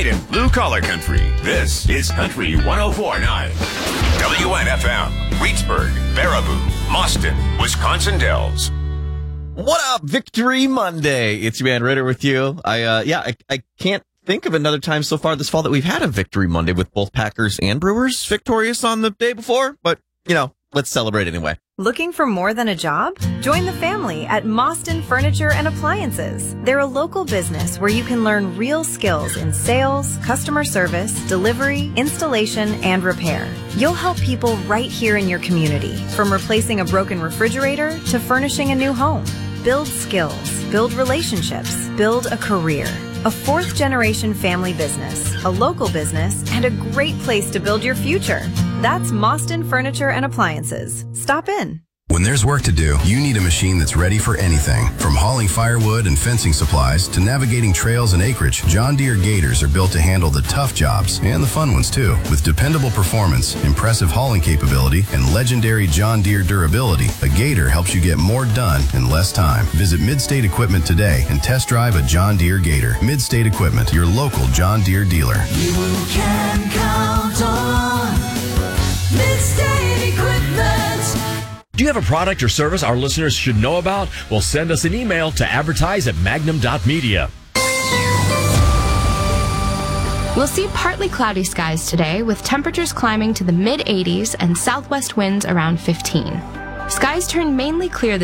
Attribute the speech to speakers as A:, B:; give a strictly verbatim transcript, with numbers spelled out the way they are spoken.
A: In blue collar country, this is Country one oh four point nine. W N F M, Reedsburg, Baraboo, Mauston, Wisconsin Dells.
B: What up, Victory Monday? It's your man Ritter with you. I, uh, yeah, I, I can't think of another time so far this fall that we've had a Victory Monday with both Packers and Brewers victorious on the day before, but, you know, let's celebrate anyway.
C: Looking for more than a job? Join the family at Mauston Furniture and Appliances. They're a local business where you can learn real skills in sales, customer service, delivery, installation, and repair. You'll help people right here in your community, from replacing a broken refrigerator to furnishing a new home. Build skills, build relationships, build a career. A fourth-generation family business, a local business, and a great place to build your future. That's Mauston Furniture and Appliances. Stop in.
D: When there's work to do, you need a machine that's ready for anything. From hauling firewood and fencing supplies to navigating trails and acreage, John Deere Gators are built to handle the tough jobs and the fun ones too. With dependable performance, impressive hauling capability, and legendary John Deere durability, a Gator helps you get more done in less time. Visit Midstate Equipment today and test drive a John Deere Gator. Midstate Equipment, your local John Deere dealer.
E: You can count on Midstate Equipment.
F: Do you have a product or service our listeners should know about? Well, send us an email to advertise at magnum dot media.
G: We'll see partly cloudy skies today with temperatures climbing to the mid eighties and southwest winds around fifteen. Skies turn mainly clear this